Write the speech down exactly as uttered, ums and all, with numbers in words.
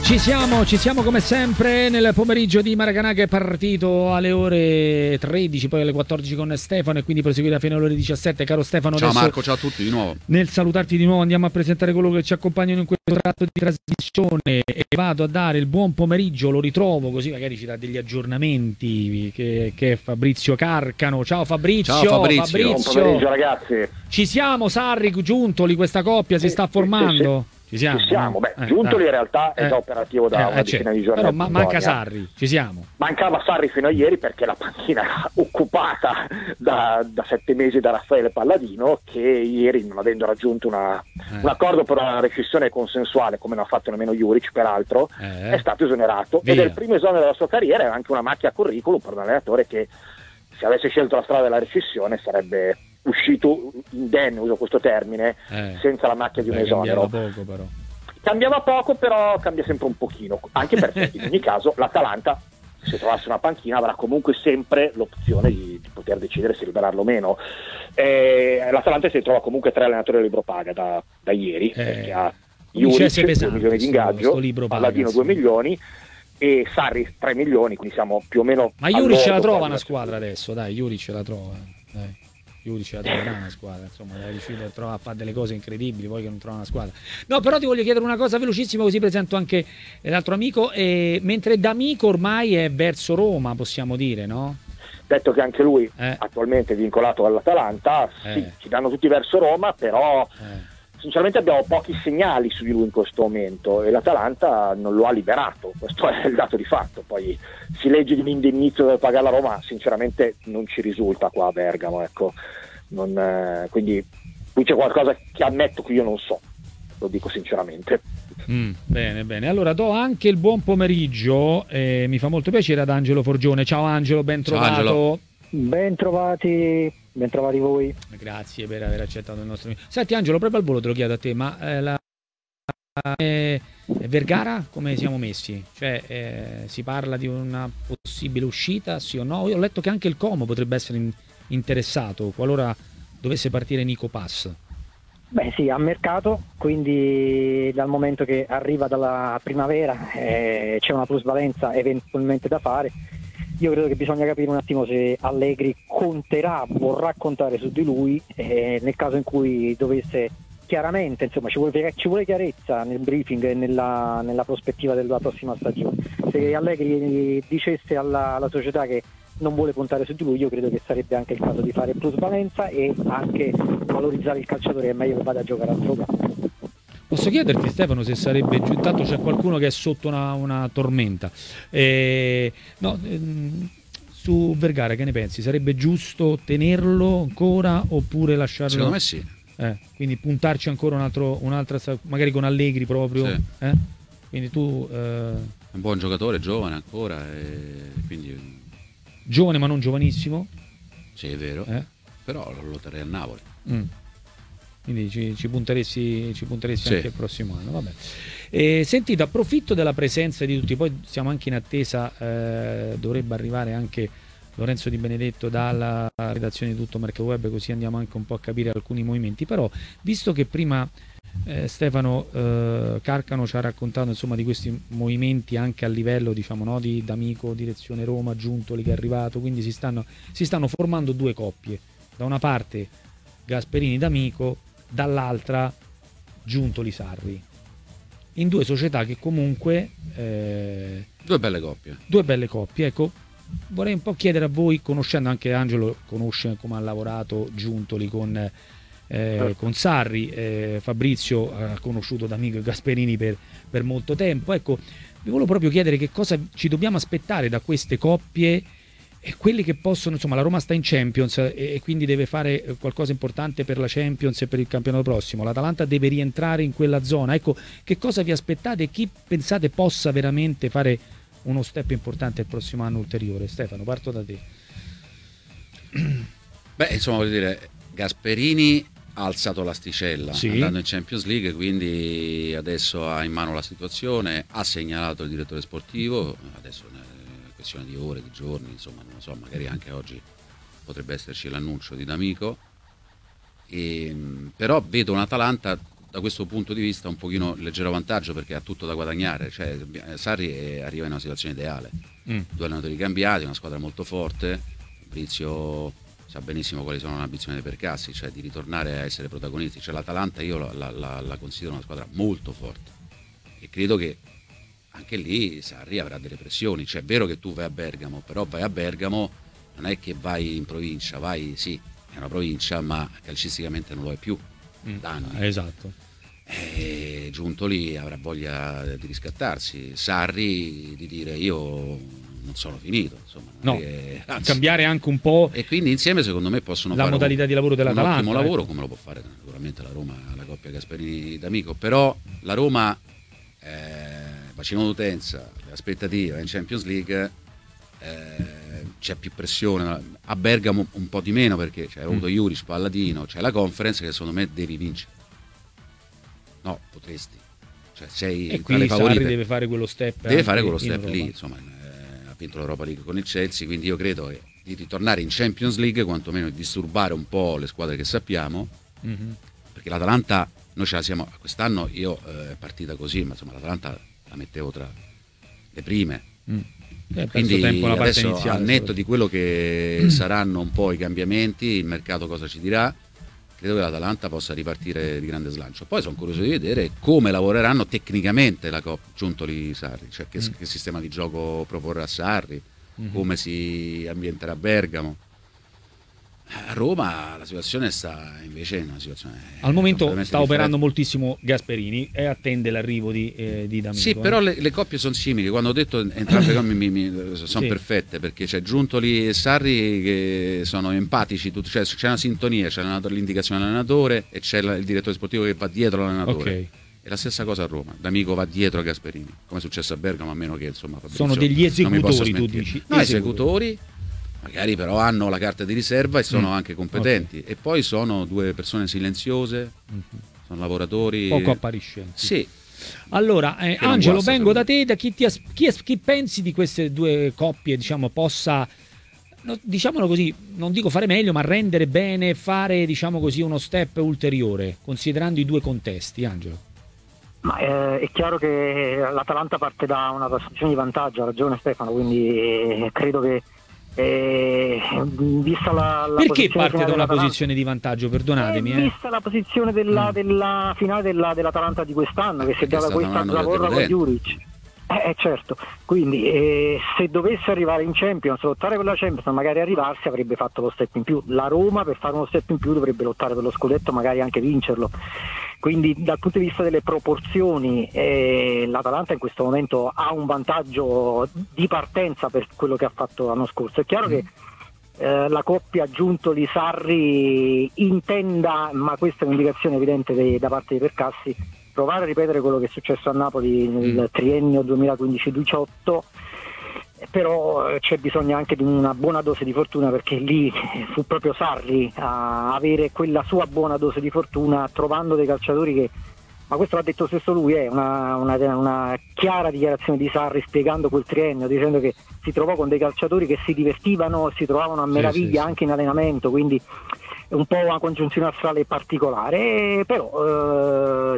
Ci siamo, ci siamo come sempre nel pomeriggio di Maracanã, che è partito alle ore tredici, poi alle quattordici con Stefano e quindi proseguirà fino alle ore diciassette. Caro Stefano, ciao adesso, Marco, ciao a tutti di nuovo. Nel salutarti di nuovo andiamo a presentare coloro che ci accompagnano in questo tratto di trasmissione e vado a dare il buon pomeriggio, lo ritrovo così magari ci dà degli aggiornamenti, che, che è Fabrizio Carcano. Ciao Fabrizio. Ciao Fabrizio. Fabrizio. Buon pomeriggio ragazzi. Ci siamo, Sarri, Giuntoli, questa coppia si sì, sta formando? Sì, sì. Ci siamo, ci siamo. no? Beh, eh, Giuntoli eh, in realtà è eh, già operativo da eh, una certo. decina di giorni. Però ma, manca Sarri, ci siamo. Mancava Sarri fino a ieri perché la panchina era occupata da, da sette mesi da Raffaele Palladino, che ieri, non avendo raggiunto una, eh. un accordo per una rescissione consensuale, come non ha fatto nemmeno Juric peraltro, eh. è stato esonerato. Via. Ed è il primo esonero della sua carriera, è anche una macchia a curriculum per un allenatore che, se avesse scelto la strada della rescissione, sarebbe uscito indenne, uso questo termine, eh. senza la macchia di un Beh, esonero. Poco, però. Cambiava poco, però cambia sempre un pochino, anche perché in ogni caso l'Atalanta, se trovasse una panchina, avrà comunque sempre l'opzione di, di poter decidere se liberarlo o meno. Eh, L'Atalanta si trova comunque tre allenatori a libro paga da, da ieri, eh, perché ha Juric due milioni di ingaggio, Palladino due milioni e Sarri tre milioni, quindi siamo più o meno... Ma Juric ce la trova una squadra adesso, dai, Juric ce la trova, dai. Juric ce la troverà una squadra, insomma, è riuscito a, trovare, a fare delle cose incredibili, poi che non trova una squadra. No, però ti voglio chiedere una cosa velocissima, così presento anche l'altro amico, eh, mentre D'Amico ormai è verso Roma, possiamo dire, no? Detto che anche lui eh. attualmente è vincolato all'Atalanta, sì, eh. ci danno tutti verso Roma, però eh. sinceramente abbiamo pochi segnali su di lui in questo momento e l'Atalanta non lo ha liberato, questo è il dato di fatto. Poi si legge di un indennizzo da pagare la Roma, sinceramente non ci risulta qua a Bergamo, ecco. Non, eh, quindi qui c'è qualcosa che ammetto che io non so, lo dico sinceramente. Mm, bene, bene. Allora do anche il buon pomeriggio, eh, mi fa molto piacere, ad Angelo Forgione. Ciao Angelo, ben trovato. Ciao, Angelo. Ben trovati, ben trovati voi. Grazie per aver accettato il nostro. Senti Angelo, proprio al volo te lo chiedo a te, ma eh, la eh, Vergara come siamo messi? Cioè eh, si parla di una possibile uscita, sì o no? Io ho letto che anche il Como potrebbe essere in, interessato qualora dovesse partire Nico Pass. Beh sì, a mercato, quindi dal momento che arriva dalla primavera eh, c'è una plusvalenza eventualmente da fare. Io credo che bisogna capire un attimo se Allegri conterà, vorrà contare su di lui eh, nel caso in cui dovesse chiaramente, insomma ci vuole, ci vuole chiarezza nel briefing e nella, nella prospettiva della prossima stagione. Se Allegri dicesse alla, alla società che non vuole puntare su di lui, io credo che sarebbe anche il caso di fare plusvalenza e anche valorizzare il calciatore, che è meglio che vada a giocare altrove. Posso chiederti Stefano se sarebbe giusto, intanto c'è qualcuno che è sotto una, una tormenta, eh, no, ehm, su Vergara che ne pensi? Sarebbe giusto tenerlo ancora oppure lasciarlo? Secondo me sì. Eh, quindi puntarci ancora un altro, un'altra, magari con Allegri proprio, sì. eh? Quindi tu... Eh... È un buon giocatore, giovane ancora, e quindi... Giovane ma non giovanissimo. Sì, è vero, eh? Però lo terrei a Napoli. Mm. Quindi ci, ci punteresti, ci punteresti sì. anche il prossimo anno. Vabbè. E, sentite, approfitto della presenza di tutti, poi siamo anche in attesa, eh, dovrebbe arrivare anche Lorenzo Di Benedetto dalla redazione di Tutto Mercato Web, così andiamo anche un po' a capire alcuni movimenti. Però, visto che prima eh, Stefano eh, Carcano ci ha raccontato insomma di questi movimenti anche a livello, diciamo, no, di D'Amico, direzione Roma, Giuntoli che è arrivato, quindi si stanno, si stanno formando due coppie. Da una parte Gasperini D'Amico, dall'altra Giuntoli Sarri, in due società che comunque eh, due belle coppie due belle coppie ecco, vorrei un po' chiedere a voi, conoscendo anche Angelo, conosce come ha lavorato Giuntoli con, eh, con Sarri, eh, Fabrizio ha conosciuto D'Amico e Gasperini per, per molto tempo, ecco, vi volevo proprio chiedere che cosa ci dobbiamo aspettare da queste coppie e quelli che possono, insomma, la Roma sta in Champions e, e quindi deve fare qualcosa importante per la Champions e per il campionato prossimo, l'Atalanta deve rientrare in quella zona, ecco, che cosa vi aspettate e chi pensate possa veramente fare uno step importante il prossimo anno ulteriore? Stefano, parto da te. Beh, insomma, voglio dire, Gasperini ha alzato l'asticella, sì, andando in Champions League, quindi adesso ha in mano la situazione, ha segnalato il direttore sportivo, adesso questione di ore, di giorni, insomma, non lo so, magari anche oggi potrebbe esserci l'annuncio di D'Amico, e, però vedo un Atalanta da questo punto di vista un pochino leggero vantaggio perché ha tutto da guadagnare, cioè Sarri è, arriva in una situazione ideale, mm. due allenatori cambiati, una squadra molto forte, Fabrizio sa benissimo quali sono le ambizioni dei Percassi, cioè di ritornare a essere protagonisti, cioè l'Atalanta io la, la, la considero una squadra molto forte e credo che anche lì Sarri avrà delle pressioni, cioè è vero che tu vai a Bergamo, però vai a Bergamo non è che vai in provincia, vai sì, è una provincia ma calcisticamente non lo è più mm. da anni. Esatto. E Giuntoli avrà voglia di riscattarsi, Sarri di dire io non sono finito, insomma, no, che, cambiare anche un po' e quindi insieme secondo me possono la fare modalità un, di lavoro dell'Atalanta, un ottimo ecco. lavoro come lo può fare naturalmente la Roma, la coppia Gasperini d'Amico, però la Roma eh, bacino d'utenza, le aspettative in Champions League eh, c'è più pressione, a Bergamo un po' di meno perché c'è avuto mm. Juric, Palladino, c'è la Conference che secondo me devi vincere, no potresti, cioè sei e tra le qui favorite, Sarri deve fare quello step, deve fare quello step in lì, insomma ha vinto l'Europa League con il Chelsea, quindi io credo che di ritornare in Champions League, quantomeno di disturbare un po' le squadre che sappiamo, mm-hmm. perché l'Atalanta noi ce la siamo, quest'anno io è eh, partita così, ma insomma l'Atalanta la mettevo tra le prime, mm. eh, quindi tempo la parte adesso iniziale, al netto di quello che mm. saranno un po' i cambiamenti, il mercato cosa ci dirà, credo che l'Atalanta possa ripartire di grande slancio. Poi sono curioso di vedere come lavoreranno tecnicamente la Coppa Giuntoli-Sarri, cioè che, mm. che sistema di gioco proporrà Sarri, mm-hmm. come si ambienterà Bergamo. A Roma la situazione sta invece in una situazione al momento sta differente. Operando moltissimo Gasperini e attende l'arrivo di, eh, di D'Amico. Sì, però le, le coppie sono simili, quando ho detto entrambe le mi, mi, sono sì. perfette perché c'è Giuntoli e Sarri che sono empatici, cioè c'è una sintonia, c'è l'indicazione dell'allenatore e c'è il direttore sportivo che va dietro l'allenatore. Okay. E la stessa cosa a Roma, D'Amico va dietro a Gasperini, come è successo a Bergamo, a meno che insomma Fabrizio sono degli esecutori, tu dici? No, esecutori magari però hanno la carta di riserva e sono mm. anche competenti, okay. e poi sono due persone silenziose, mm-hmm. sono lavoratori poco appariscenti. Sì. Allora, eh, Angelo, vengo da te, da chi, ti as- chi, es- chi pensi di queste due coppie, diciamo, possa, no, diciamolo così, non dico fare meglio, ma rendere bene, fare, diciamo così, uno step ulteriore, considerando i due contesti, Angelo? Ma eh, è chiaro che l'Atalanta parte da una posizione di vantaggio, ha ragione Stefano, quindi eh, credo che Eh, vista la, la perché parte da una posizione di vantaggio, perdonatemi eh, vista la posizione della, mm. della finale della, dell'Atalanta di quest'anno, che si è data questa lavoro con Juric, eh, certo, quindi eh, se dovesse arrivare in Champions, lottare per la Champions, magari arrivarsi, avrebbe fatto lo step in più. La Roma per fare uno step in più dovrebbe lottare per lo scudetto, magari anche vincerlo. Quindi dal punto di vista delle proporzioni eh, l'Atalanta in questo momento ha un vantaggio di partenza per quello che ha fatto l'anno scorso. È chiaro mm. che eh, la coppia Giuntoli-Sarri intenda, ma questa è un'indicazione evidente de, da parte dei Percassi, provare a ripetere quello che è successo a Napoli nel mm. triennio duemilaquindici diciotto, però c'è bisogno anche di una buona dose di fortuna, perché lì fu proprio Sarri a avere quella sua buona dose di fortuna, trovando dei calciatori che, ma questo l'ha detto stesso lui, è una, una, una chiara dichiarazione di Sarri spiegando quel triennio, dicendo che si trovò con dei calciatori che si divertivano, si trovavano a meraviglia sì, sì, anche sì. in allenamento, quindi è un po' una congiunzione astrale particolare, però eh,